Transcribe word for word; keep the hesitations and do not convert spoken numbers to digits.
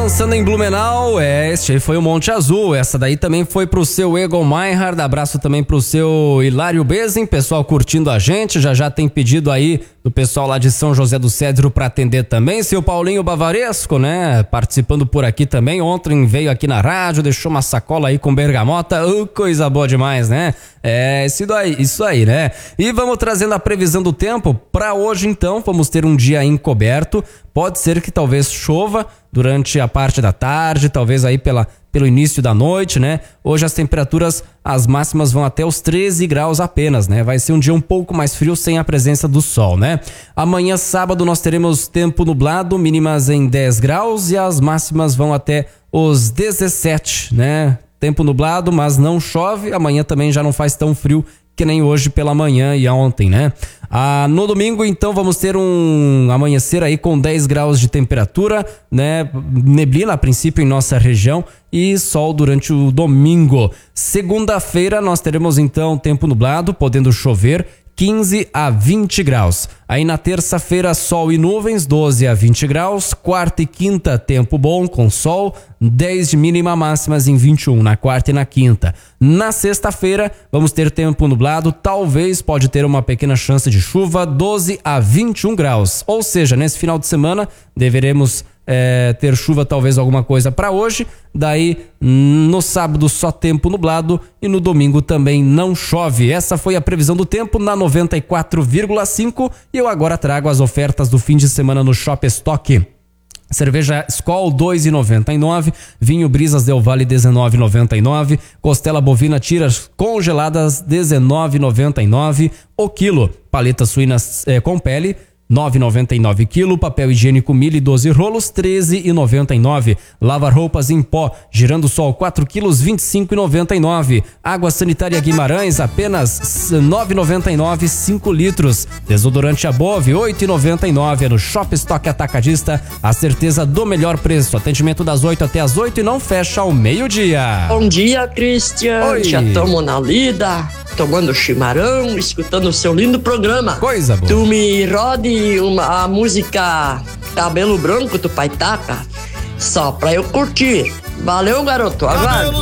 Pensando em Blumenau, é, este aí foi o Monte Azul. Essa daí também foi pro seu Egon Meinhard. Abraço também pro seu Hilário Bezin, pessoal curtindo a gente. Já já tem pedido aí do pessoal lá de São José do Cedro para atender também. Seu Paulinho Bavaresco, né? Participando por aqui também. Ontem veio aqui na rádio, deixou uma sacola aí com bergamota. Uh, coisa boa demais, né? É, isso aí, isso aí, né? E vamos trazendo a previsão do tempo para hoje, então. Vamos ter um dia encoberto. Pode ser que talvez chova durante a parte da tarde, talvez aí pela, pelo início da noite, né? Hoje as temperaturas, as máximas vão até os treze graus apenas, né? Vai ser um dia um pouco mais frio sem a presença do sol, né? Amanhã, sábado, nós teremos tempo nublado, mínimas em dez graus e as máximas vão até os dezessete, né? Tempo nublado, mas não chove. Amanhã também já não faz tão frio que nem hoje pela manhã e ontem, né? Ah, no domingo, então, vamos ter um amanhecer aí com dez graus de temperatura, né? Neblina, a princípio, em nossa região e sol durante o domingo. Segunda-feira, nós teremos, então, tempo nublado, podendo chover, quinze a vinte graus. Aí na terça-feira, sol e nuvens, doze a vinte graus. Quarta e quinta, tempo bom com sol, dez de mínima, máximas em vinte e um na quarta e na quinta. Na sexta-feira, vamos ter tempo nublado, talvez pode ter uma pequena chance de chuva, doze a vinte e um graus. Ou seja, nesse final de semana, deveremos É, ter chuva, talvez alguma coisa para hoje. Daí no sábado só tempo nublado e no domingo também não chove. Essa foi a previsão do tempo na noventa e quatro vírgula cinco e eu agora trago as ofertas do fim de semana no Shop Stock. Cerveja Skol dois reais e noventa e nove centavos, vinho Brisas Del Valle dezenove reais e noventa e nove centavos, costela bovina tiras congeladas dezenove reais e noventa e nove centavos o quilo, paleta suína é, com pele nove reais e noventa e nove centavos quilo, papel higiênico Mille doze rolos, treze reais e noventa e nove centavos. Lava roupas em pó, girando sol quatro quilos, vinte e cinco reais e noventa e nove centavos. Água sanitária Guimarães, apenas nove reais e noventa e nove centavos, cinco litros. Desodorante Above, oito reais e noventa e nove centavos. É no Shop Stock Atacadista, a certeza do melhor preço. Atendimento das oito até as oito e não fecha ao meio-dia. Bom dia, Cristian. Oi. Já estamos na lida, tomando chimarrão, escutando o seu lindo programa. Coisa boa. Tu me rode uma, a música Cabelo Branco do Paitaca, só pra eu curtir. Valeu, garoto. Aguardo.